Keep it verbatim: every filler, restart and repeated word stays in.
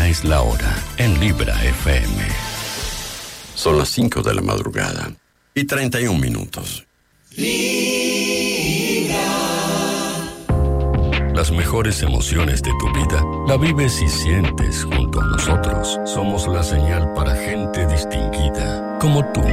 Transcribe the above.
es la hora en Libra F M. Son las cinco de la madrugada y treinta y un minutos. Libra. Las mejores emociones de tu vida la vives y sientes junto a nosotros. Somos la señal para gente distinguida como tú.